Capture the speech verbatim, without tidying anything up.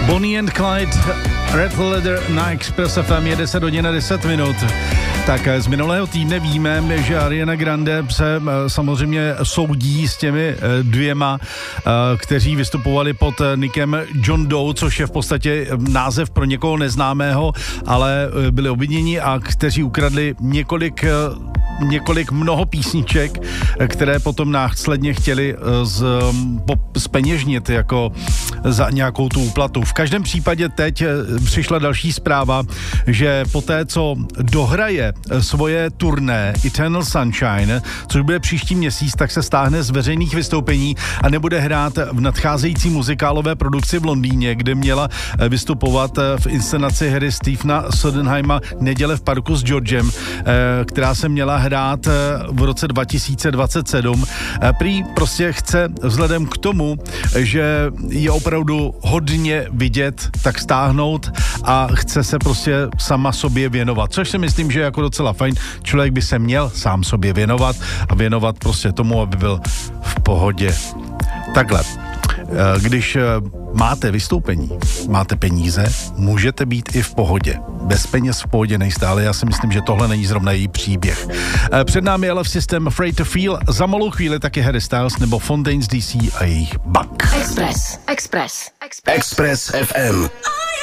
Bonnie and Clyde, Red Leather na Express F M, je deset hodin a deset minut. Tak z minulého týdne víme, že Ariana Grande se samozřejmě soudí s těmi dvěma, kteří vystupovali pod nickem John Doe, což je v podstatě název pro někoho neznámého, ale byli obviněni a kteří ukradli několik několik mnoho písniček, které potom následně chtěli z, po, zpeněžnit jako za nějakou tu úplatu. V každém případě teď přišla další zpráva, že poté, co dohraje svoje turné Eternal Sunshine, což bude příští měsíc, tak se stáhne z veřejných vystoupení a nebude hrát v nadcházející muzikálové produkci v Londýně, kde měla vystupovat v inscenaci Harry Stephena Sodenheima Neděle v parku s Georgem, která se měla hrát v roce dva tisíce dvacet sedm. Prý prostě chce vzhledem k tomu, že je opravdu hodně vidět, tak stáhnout a chce se prostě sama sobě věnovat. Což si myslím, že je jako docela fajn. Člověk by se měl sám sobě věnovat a věnovat prostě tomu, aby byl v pohodě. Takhle. Když máte vystoupení, máte peníze, můžete být i v pohodě. Bez peněz v pohodě nejste, ale já si myslím, že tohle není zrovna její příběh. Před námi je Love System, Afraid to Feel, za malou chvíli taky Harry Styles nebo Fontaines D C a jejich Bug. Express, Express, Express F M.